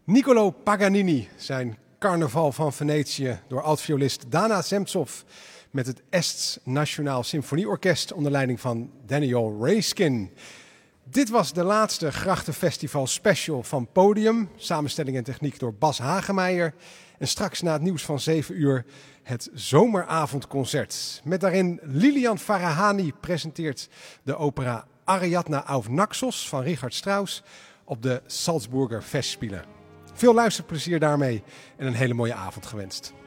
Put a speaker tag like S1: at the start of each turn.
S1: Niccolò Paganini, zijn Carnaval van Venetië door altviolist Dana Zemtsov met het Ests Nationaal Symfonieorkest onder leiding van Daniel Raiskin. Dit was de laatste Grachtenfestival special van Podium, samenstelling en techniek door Bas Hagemeijer. En straks na het nieuws van 7 uur het zomeravondconcert. Met daarin Lilian Farahani presenteert de opera Ariadna auf Naxos van Richard Strauss op de Salzburger Festspielen. Veel luisterplezier daarmee en een hele mooie avond gewenst.